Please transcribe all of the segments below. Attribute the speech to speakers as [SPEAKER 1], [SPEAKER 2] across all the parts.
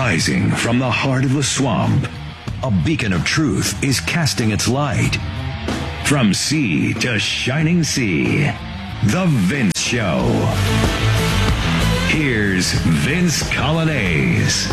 [SPEAKER 1] Rising from the heart of the swamp, a beacon of truth is casting its light. From sea to shining sea, The Vince Show. Here's Vince Coglianese.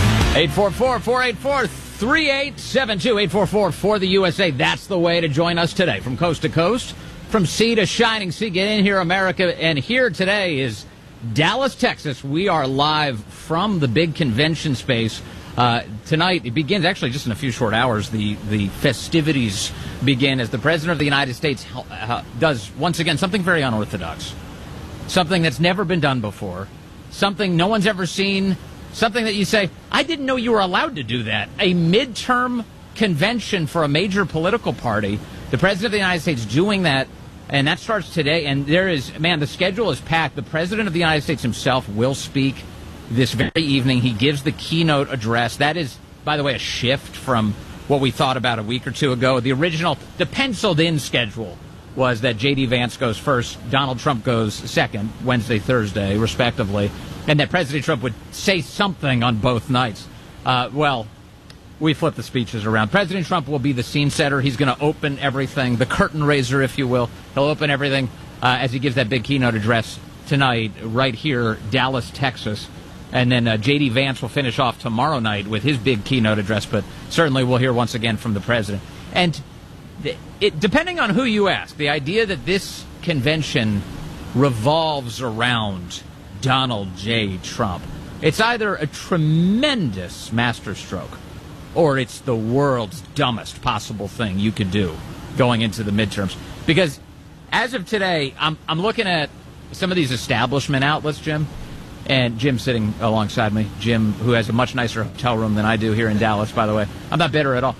[SPEAKER 2] 844-484-3872. 844 for the USA. That's the way to join us today. From coast to coast, from sea to shining sea. Get in here, America. And here today is Dallas, Texas. We are live from the big convention space. Tonight, it begins actually just in a few short hours. The festivities begin as the President of the United States does, once again, something very unorthodox. Something that's never been done before. Something no one's ever seen. Something that you say, I didn't know you were allowed to do that. A midterm convention for a major political party. The President of the United States doing that, and that starts today. And there is, man, the schedule is packed. The President of the United States himself will speak this very evening. He gives the keynote address. That is, by the way, a shift from what we thought about a week or two ago. The original, the penciled-in schedule was that J.D. Vance goes first, Donald Trump goes second, Wednesday, Thursday, respectively, and that President Trump would say something on both nights. Well, we flip the speeches around. President Trump will be the scene setter. He's going to open everything, the curtain raiser, if you will. He'll open everything as he gives that big keynote address tonight, right here, Dallas, Texas. And then J.D. Vance will finish off tomorrow night with his big keynote address, but certainly we'll hear once again from the president. And depending on who you ask, the idea that this convention revolves around Donald J. Trump, it's either a tremendous masterstroke or it's the world's dumbest possible thing you could do going into the midterms. Because as of today, I'm looking at some of these establishment outlets, Jim. And Jim sitting alongside me, Jim, who has a much nicer hotel room than I do here in Dallas, by the way. I'm not bitter at all.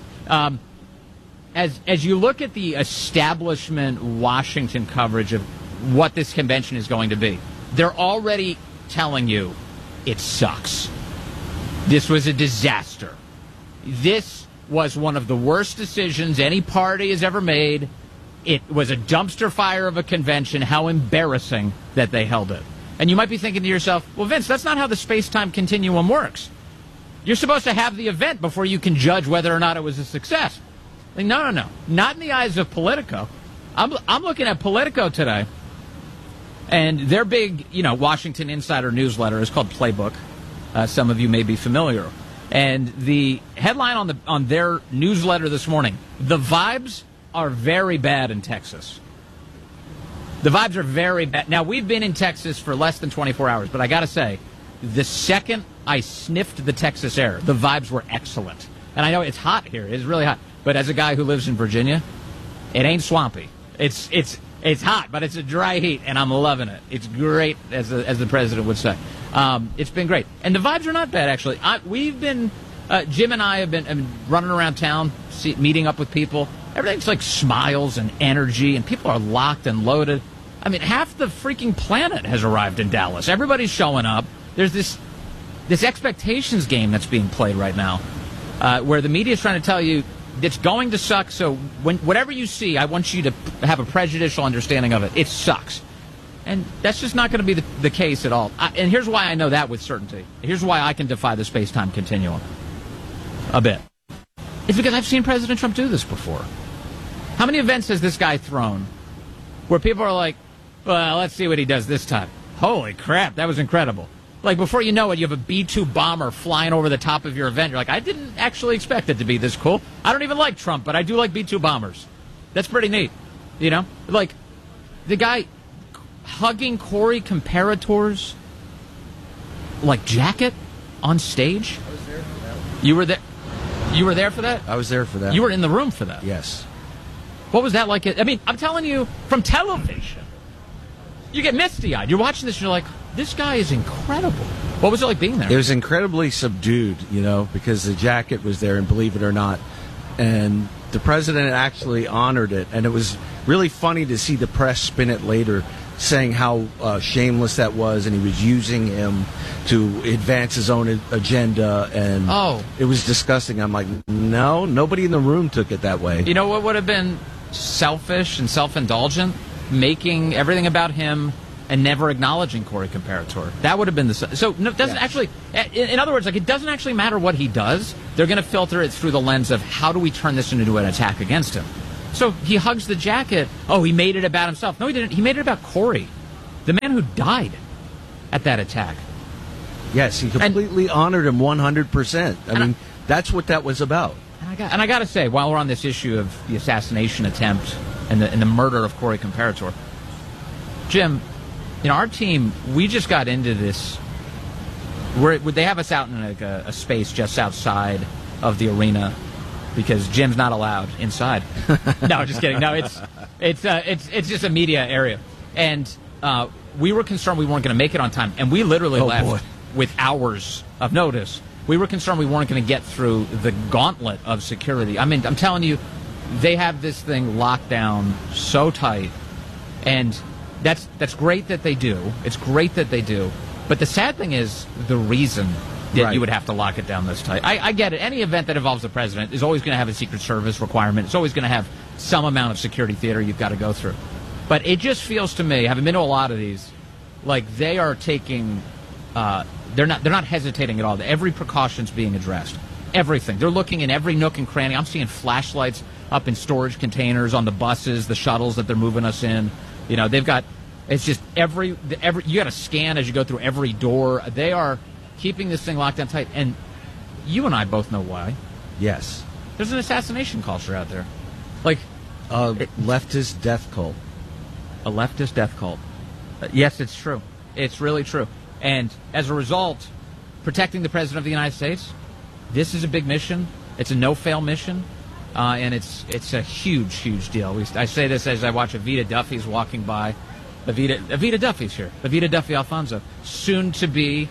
[SPEAKER 2] As you look at the establishment Washington coverage of what this convention is going to be, they're already telling you it sucks. This was a disaster. This was one of the worst decisions any party has ever made. It was a dumpster fire of a convention. How embarrassing that they held it. And you might be thinking to yourself, well, Vince, that's not how the space-time continuum works. You're supposed to have the event before you can judge whether or not it was a success. Like, no. Not in the eyes of Politico. I'm looking at Politico today, and their big, Washington Insider newsletter is called Playbook. Some of you may be familiar. And the headline on their newsletter this morning, the vibes are very bad in Texas. The vibes are very bad. Now, we've been in Texas for less than 24 hours, but I got to say, the second I sniffed the Texas air, the vibes were excellent. And I know it's hot here. It's really hot. But as a guy who lives in Virginia, it ain't swampy. It's hot, but it's a dry heat, and I'm loving it. It's great, as the president would say. It's been great. And the vibes are not bad, actually. Jim and I have been running around town, meeting up with people. Everything's like smiles and energy, and people are locked and loaded. I mean, half the freaking planet has arrived in Dallas. Everybody's showing up. There's this expectations game that's being played right now, where the media is trying to tell you it's going to suck. So whatever you see, I want you to have a prejudicial understanding of it. It sucks. And that's just not going to be the case at all. And here's why I know that with certainty. Here's why I can defy the space-time continuum a bit. It's because I've seen President Trump do this before. How many events has this guy thrown where people are like, well, let's see what he does this time. Holy crap, that was incredible. Like, before you know it, you have a B-2 bomber flying over the top of your event. You're like, I didn't actually expect it to be this cool. I don't even like Trump, but I do like B-2 bombers. That's pretty neat, Like, the guy hugging Corey Comparator's, like, jacket on stage.
[SPEAKER 3] I was there for that.
[SPEAKER 2] You were there? You were there for that?
[SPEAKER 3] I was there for that.
[SPEAKER 2] You were in the room for that?
[SPEAKER 3] Yes.
[SPEAKER 2] What was that like? I mean, I'm telling you, from television, you get misty-eyed. You're watching this, and you're like, this guy is incredible. What was it like being there?
[SPEAKER 3] It was incredibly subdued, because the jacket was there, and believe it or not, and the president actually honored it, and it was really funny to see the press spin it later, saying how shameless that was, and he was using him to advance his own agenda, and it was disgusting. I'm like, no, nobody in the room took it that way.
[SPEAKER 2] You know what would have been selfish and self-indulgent? Making everything about him and never acknowledging Cory Comparator. That would have been the... So no, it doesn't actually... In other words, like, it doesn't actually matter what he does. They're going to filter it through the lens of how do we turn this into an attack against him. So he hugs the jacket. Oh, he made it about himself. No, he didn't. He made it about Cory, the man who died at that attack.
[SPEAKER 3] Yes, he completely honored him 100%. I mean, that's what that was about.
[SPEAKER 2] And I got to say, while we're on this issue of the assassination attempt and the murder of Cory Comparator, Jim, our team, we just got into this. They have us out in a space just outside of the arena because Jim's not allowed inside. No, just kidding. No, it's just a media area, and we were concerned we weren't going to make it on time, and we literally left with hours of notice. We were concerned we weren't going to get through the gauntlet of security. I mean, I'm telling you, they have this thing locked down so tight, and that's great that they do. It's great that they do. But the sad thing is the reason that you would have to lock it down this tight. I get it. Any event that involves the president is always going to have a Secret Service requirement. It's always going to have some amount of security theater you've got to go through. But it just feels to me, having been to a lot of these, like they are taking... They're not hesitating at all. Every precaution's being addressed. Everything. They're looking in every nook and cranny. I'm seeing flashlights up in storage containers on the buses, the shuttles that they're moving us in. They've got... It's just every you got to scan as you go through every door. They are keeping this thing locked down tight, and you and I both know why.
[SPEAKER 3] Yes,
[SPEAKER 2] there's an assassination culture out there, like
[SPEAKER 3] leftist death cult.
[SPEAKER 2] A leftist death cult. Yes, it's true. It's really true. And as a result, protecting the president of the United States, this is a big mission. It's a no-fail mission, and it's a huge, huge deal. I say this as I watch Evita Duffy's walking by. Evita Duffy's here. Evita Duffy Alfonso, soon to be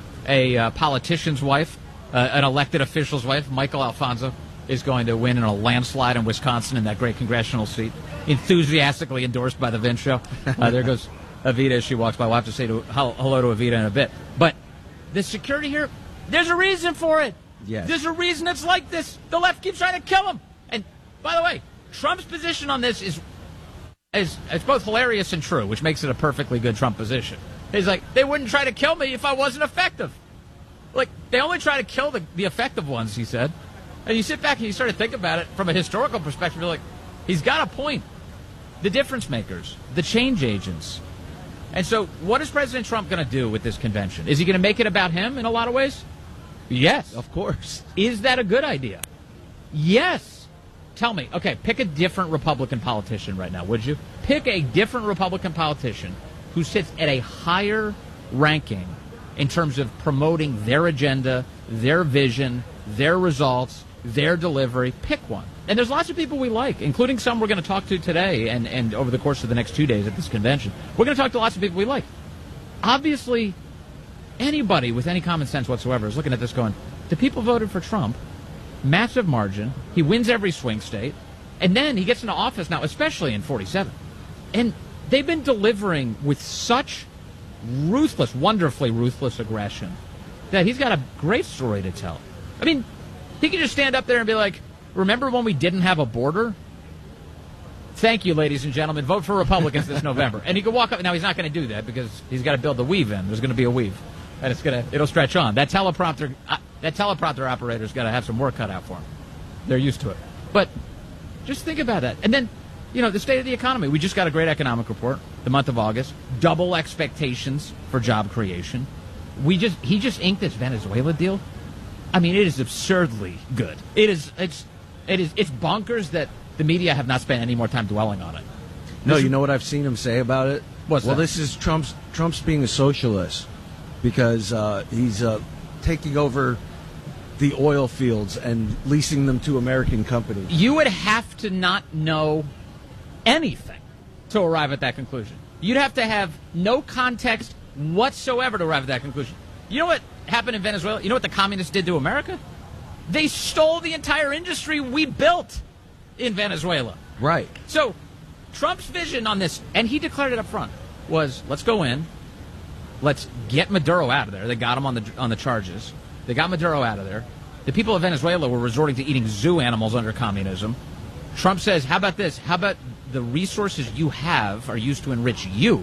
[SPEAKER 2] a politician's wife, an elected official's wife. Michael Alfonso is going to win in a landslide in Wisconsin in that great congressional seat. Enthusiastically endorsed by the Vince Show. There goes Evita as she walks by. We'll have to say hello to Evita in a bit. But the security here, there's a reason for it.
[SPEAKER 3] Yes.
[SPEAKER 2] There's a reason it's like this. The left keeps trying to kill him. And by the way, Trump's position on this is both hilarious and true, which makes it a perfectly good Trump position. He's like, they wouldn't try to kill me if I wasn't effective. Like, they only try to kill the effective ones, he said. And you sit back and you start to think about it from a historical perspective, you're like, he's got a point. The difference makers, the change agents. And so what is President Trump going to do with this convention? Is he going to make it about him in a lot of ways? Yes.
[SPEAKER 3] Of course.
[SPEAKER 2] Is that a good idea? Yes. Tell me, okay, pick a different Republican politician right now, would you? Pick a different Republican politician who sits at a higher ranking in terms of promoting their agenda, their vision, their results, their delivery. Pick one. And there's lots of people we like, including some we're going to talk to today and over the course of the next 2 days at this convention. We're going to talk to lots of people we like. Obviously, anybody with any common sense whatsoever is looking at this going, the people voted for Trump. Massive margin. He wins every swing state. And then he gets into office now, especially in 47. And they've been delivering with such ruthless, wonderfully ruthless aggression that he's got a great story to tell. I mean, he can just stand up there and be like, remember when we didn't have a border? Thank you, ladies and gentlemen. Vote for Republicans this November. And he can walk up. Now, he's not going to do that because he's got to build the weave in. There's going to be a weave. And it'll stretch on. That teleprompter operator's got to have some work cut out for him. They're used to it. But just think about that. And then, the state of the economy. We just got a great economic report, the month of August. Double expectations for job creation. He just inked this Venezuela deal. I mean, it is absurdly good. It's bonkers that the media have not spent any more time dwelling on it.
[SPEAKER 3] No, you know what I've seen him say about it?
[SPEAKER 2] What's that?
[SPEAKER 3] This is Trump's being a socialist because he's taking over the oil fields and leasing them to American companies.
[SPEAKER 2] You would have to not know anything to arrive at that conclusion. You'd have to have no context whatsoever to arrive at that conclusion. You know what happened in Venezuela? You know what the communists did to America? They stole the entire industry we built in Venezuela.
[SPEAKER 3] Right.
[SPEAKER 2] So Trump's vision on this, and he declared it up front, was let's go in, let's get Maduro out of there. They got him on the charges. They got Maduro out of there. The people of Venezuela were resorting to eating zoo animals under communism. Trump says, how about this? How about the resources you have are used to enrich you?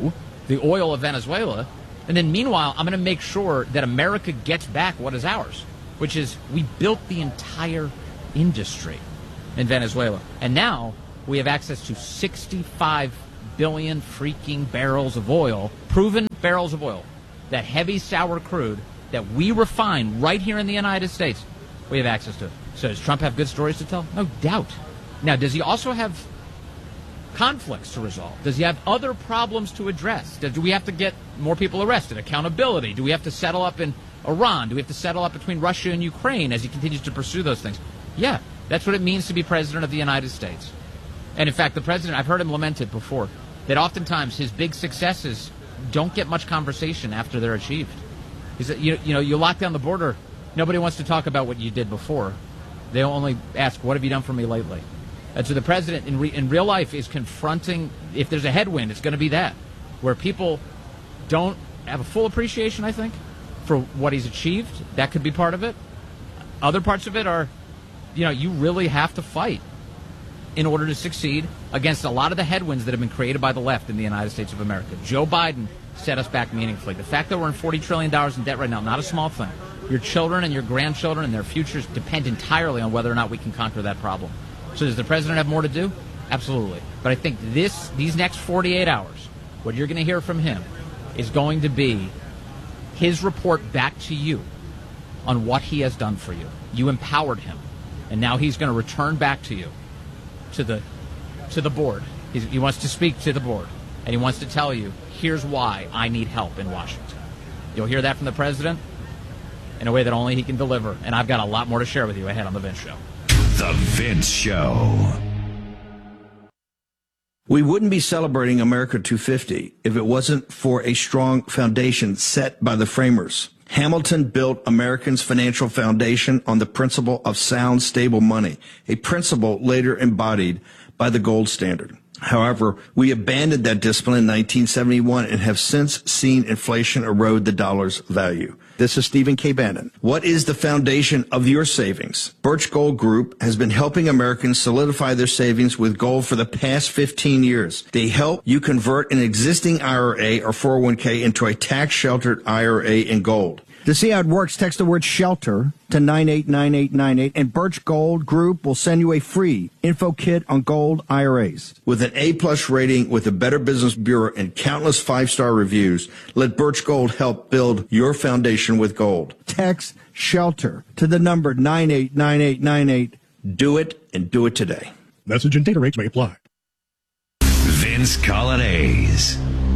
[SPEAKER 2] the oil of Venezuela. And then meanwhile, I'm going to make sure that America gets back what is ours, which is we built the entire industry in Venezuela. And now we have access to 65 billion freaking barrels of oil, proven barrels of oil, that heavy sour crude that we refine right here in the United States. We have access to it. So does Trump have good stories to tell? No doubt. Now, does he also have conflicts to resolve? Does he have other problems to address? Do we have to get more people arrested? Accountability? Do we have to settle up in Iran? Do we have to settle up between Russia and Ukraine as he continues to pursue those things? Yeah, that's what it means to be president of the United States. And in fact, the president, I've heard him lament it before, that oftentimes his big successes don't get much conversation after they're achieved. He said, you lock down the border, nobody wants to talk about what you did before. They only ask, what have you done for me lately? And so the president in real life is confronting, if there's a headwind, it's going to be that, where people don't have a full appreciation, I think, for what he's achieved. That could be part of it. Other parts of it are, you really have to fight in order to succeed against a lot of the headwinds that have been created by the left in the United States of America. Joe Biden set us back meaningfully. The fact that we're in $40 trillion in debt right now, not a small thing. Your children and your grandchildren and their futures depend entirely on whether or not we can conquer that problem. So does the president have more to do? Absolutely. But I think these next 48 hours, what you're going to hear from him is going to be his report back to you on what he has done for you. You empowered him, and now he's going to return back to you, to the board. He wants to speak to the board, and he wants to tell you, here's why I need help in Washington. You'll hear that from the president in a way that only he can deliver, and I've got a lot more to share with you ahead on The Vince Show.
[SPEAKER 1] The Vince Show.
[SPEAKER 4] We wouldn't be celebrating America 250 if it wasn't for a strong foundation set by the framers. Hamilton built Americans' financial foundation on the principle of sound, stable money, a principle later embodied by the gold standard. However, we abandoned that discipline in 1971 and have since seen inflation erode the dollar's value. This is Stephen K. Bannon. What is the foundation of your savings? Birch Gold Group has been helping Americans solidify their savings with gold for the past 15 years. They help you convert an existing IRA or 401k into a tax-sheltered IRA in gold.
[SPEAKER 5] To see how it works, text the word SHELTER to 989898, and Birch Gold Group will send you a free info kit on gold IRAs.
[SPEAKER 4] With an A-plus rating with the Better Business Bureau and countless 5-star reviews, let Birch Gold help build your foundation with gold.
[SPEAKER 5] Text SHELTER to the number 989898.
[SPEAKER 4] Do it, and do it today.
[SPEAKER 6] Message and data rates may apply.
[SPEAKER 1] Vince Coglianese.